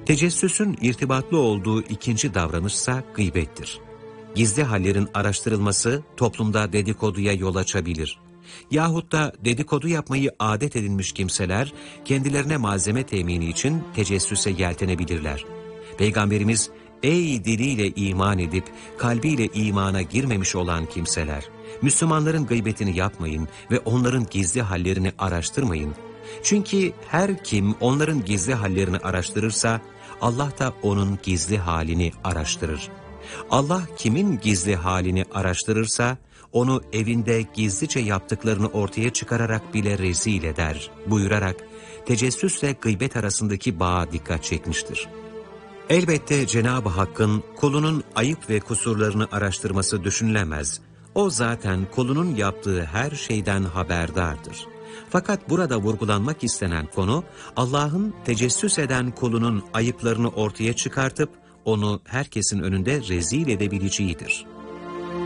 Tecessüsün irtibatlı olduğu ikinci davranışsa gıybettir. Gizli hallerin araştırılması toplumda dedikoduya yol açabilir. Yahut da dedikodu yapmayı adet edinmiş kimseler kendilerine malzeme temini için tecessüse yeltenebilirler. Peygamberimiz, ey diliyle iman edip kalbiyle imana girmemiş olan kimseler, Müslümanların gıybetini yapmayın ve onların gizli hallerini araştırmayın. Çünkü her kim onların gizli hallerini araştırırsa, Allah da onun gizli halini araştırır. Allah kimin gizli halini araştırırsa, onu evinde gizlice yaptıklarını ortaya çıkararak bile rezil eder buyurarak tecessüsle gıybet arasındaki bağa dikkat çekmiştir. Elbette Cenab-ı Hakk'ın kulunun ayıp ve kusurlarını araştırması düşünülemez. O zaten kulunun yaptığı her şeyden haberdardır. Fakat burada vurgulanmak istenen konu, Allah'ın tecessüs eden kulunun ayıplarını ortaya çıkartıp onu herkesin önünde rezil edebileceğidir.